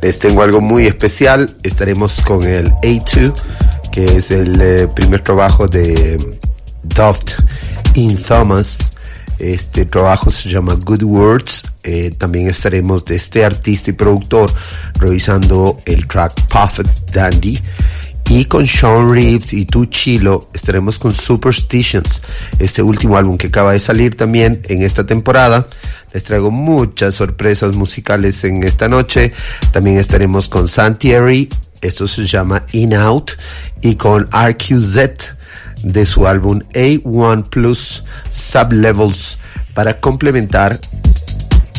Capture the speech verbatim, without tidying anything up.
les tengo algo muy especial. Estaremos con el A dos, que es el eh, primer trabajo de Duft in Thomas. Este trabajo se llama Good Words. Eh, también estaremos de este artista y productor revisando el track Puffed Dandy. Y con Sean Reeves y Tu Chilo estaremos con Superstitions, este último álbum que acaba de salir también en esta temporada. Les traigo muchas sorpresas musicales en esta noche. También estaremos con Santieri, esto se llama In Out, y con R Q Z de su álbum A uno Plus Sublevels, para complementar